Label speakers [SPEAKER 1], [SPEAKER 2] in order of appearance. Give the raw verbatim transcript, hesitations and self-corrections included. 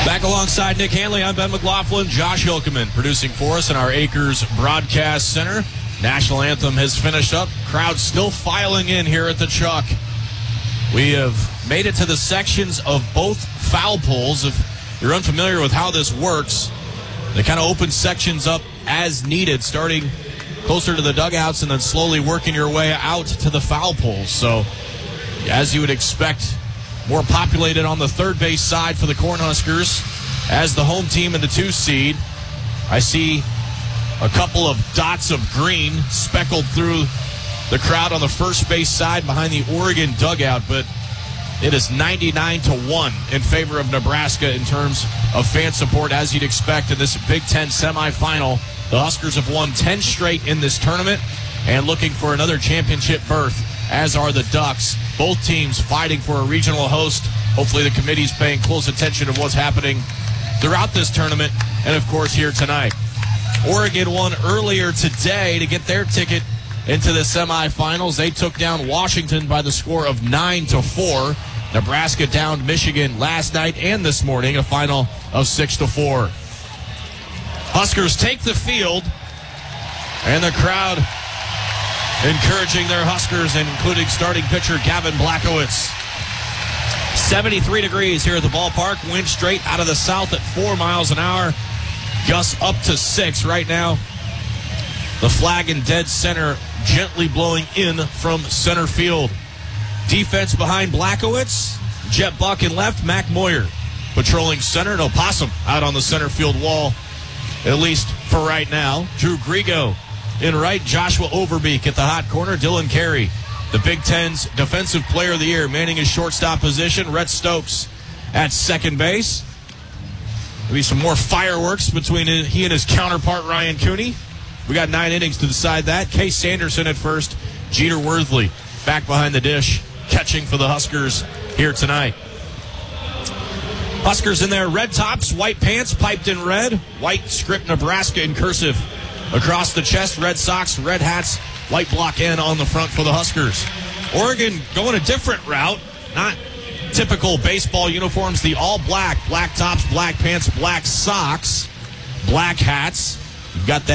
[SPEAKER 1] Back alongside Nick Hanley, I'm Ben McLaughlin. Josh Hilkeman producing for us in our Acres Broadcast Center. National Anthem has finished up. Crowd still filing in here at the Chuck. We have made it to the sections of both foul poles. If you're unfamiliar with how this works, they kind of open sections up as needed, starting closer to the dugouts and then slowly working your way out to the foul poles. So, as you would expect, more populated on the third base side for the Cornhuskers as the home team in the two seed. I see a couple of dots of green speckled through the crowd on the first base side behind the Oregon dugout, but it is ninety-nine to one in favor of Nebraska in terms of fan support, as you'd expect in this Big Ten semifinal. The Huskers have won ten straight in this tournament and looking for another championship berth, as are the Ducks. Both teams fighting for a regional host. Hopefully the committee's paying close attention to what's happening throughout this tournament and, of course, here tonight. Oregon won earlier today to get their ticket into the semifinals. They took down Washington by the score of nine to four. Nebraska downed Michigan last night and this morning, a final of six to four. Huskers take the field, and the crowd encouraging their Huskers, including starting pitcher Gavin Blachowicz. seventy-three degrees here at the ballpark. Wind straight out of the south at four miles an hour. Gusts up to six right now. The flag in dead center, gently blowing in from center field. Defense behind Blachowicz. Jet Buck in left, Mac Moyer patrolling center. And Opossum out on the center field wall, at least for right now. Drew Grigo in right, Joshua Overbeek at the hot corner. Dylan Carey, the Big Ten's Defensive Player of the Year, manning his shortstop position. Rhett Stokes at second base. Maybe some more fireworks between he and his counterpart, Ryan Cooney. We got nine innings to decide that. Case Sanderson at first. Jeter Worthley back behind the dish, catching for the Huskers here tonight. Huskers in their red tops, white pants, piped in red. White script Nebraska in cursive across the chest. Red socks, red hats, white block N on the front for the Huskers. Oregon going a different route. Not typical baseball uniforms. The all black. Black tops, black pants, black socks, black hats. You've got that